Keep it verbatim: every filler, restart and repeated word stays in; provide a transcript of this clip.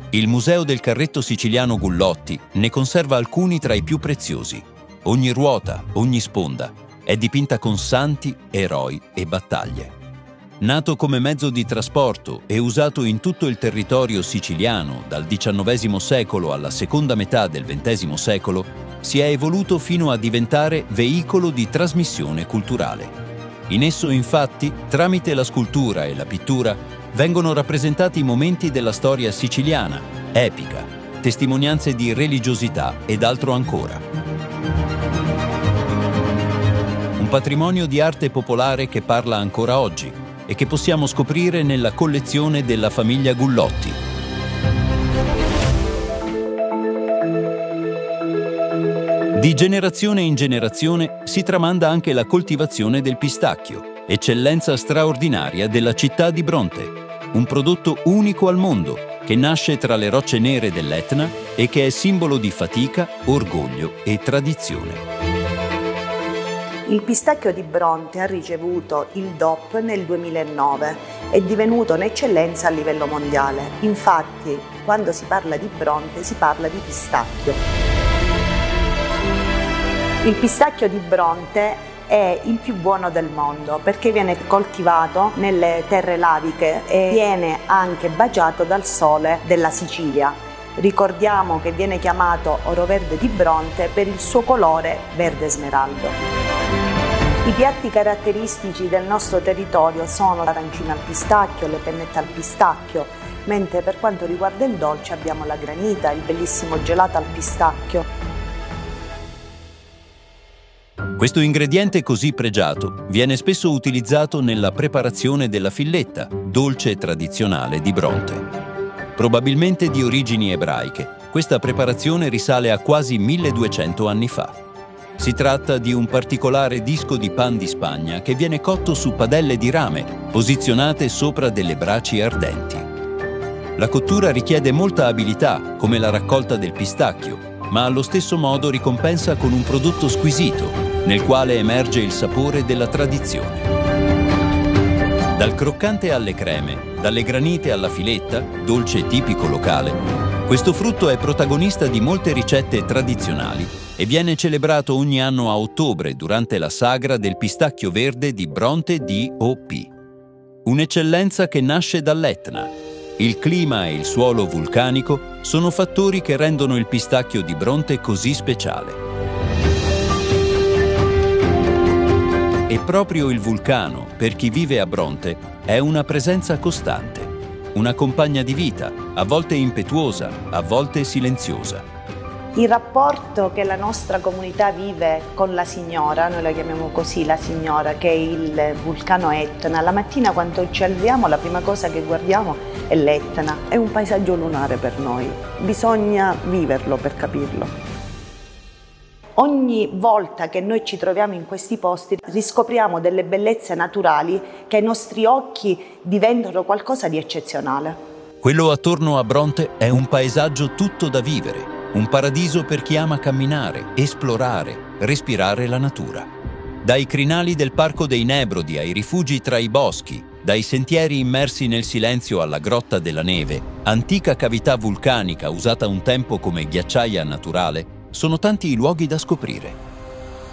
Il Museo del Carretto Siciliano Gullotti ne conserva alcuni tra i più preziosi. Ogni ruota, ogni sponda è dipinta con santi, eroi e battaglie. Nato come mezzo di trasporto e usato in tutto il territorio siciliano dal diciannovesimo secolo alla seconda metà del ventesimo secolo, si è evoluto fino a diventare veicolo di trasmissione culturale. In esso, infatti, tramite la scultura e la pittura, vengono rappresentati momenti della storia siciliana, epica, testimonianze di religiosità ed altro ancora. Un patrimonio di arte popolare che parla ancora oggi e che possiamo scoprire nella collezione della famiglia Gullotti. Di generazione in generazione si tramanda anche la coltivazione del pistacchio, eccellenza straordinaria della città di Bronte, un prodotto unico al mondo che nasce tra le rocce nere dell'Etna e che è simbolo di fatica, orgoglio e tradizione. Il pistacchio di Bronte ha ricevuto il D O P nel duemilanove, è divenuto un'eccellenza a livello mondiale. Infatti, quando si parla di Bronte si parla di pistacchio. Il pistacchio di Bronte è il più buono del mondo perché viene coltivato nelle terre laviche e viene anche baciato dal sole della Sicilia. Ricordiamo che viene chiamato oro verde di Bronte per il suo colore verde smeraldo. I piatti caratteristici del nostro territorio sono l'arancina al pistacchio, le pennette al pistacchio, mentre per quanto riguarda il dolce abbiamo la granita, il bellissimo gelato al pistacchio. Questo ingrediente così pregiato viene spesso utilizzato nella preparazione della filletta, dolce tradizionale di Bronte. Probabilmente di origini ebraiche, questa preparazione risale a quasi milleduecento anni fa. Si tratta di un particolare disco di pan di Spagna che viene cotto su padelle di rame, posizionate sopra delle braci ardenti. La cottura richiede molta abilità, come la raccolta del pistacchio, ma allo stesso modo ricompensa con un prodotto squisito, nel quale emerge il sapore della tradizione. Dal croccante alle creme, dalle granite alla filetta, dolce tipico locale, questo frutto è protagonista di molte ricette tradizionali e viene celebrato ogni anno a ottobre durante la sagra del pistacchio verde di Bronte D O P. Un'eccellenza che nasce dall'Etna. Il clima e il suolo vulcanico sono fattori che rendono il pistacchio di Bronte così speciale. E proprio il vulcano, per chi vive a Bronte, è una presenza costante, una compagna di vita, a volte impetuosa, a volte silenziosa. Il rapporto che la nostra comunità vive con la Signora, noi la chiamiamo così la Signora, che è il vulcano Etna, la mattina quando ci alziamo la prima cosa che guardiamo è l'Etna, è un paesaggio lunare per noi, bisogna viverlo per capirlo. Ogni volta che noi ci troviamo in questi posti riscopriamo delle bellezze naturali che ai nostri occhi diventano qualcosa di eccezionale. Quello attorno a Bronte è un paesaggio tutto da vivere, un paradiso per chi ama camminare, esplorare, respirare la natura. Dai crinali del Parco dei Nebrodi ai rifugi tra i boschi, dai sentieri immersi nel silenzio alla Grotta della Neve, antica cavità vulcanica usata un tempo come ghiacciaia naturale, sono tanti i luoghi da scoprire.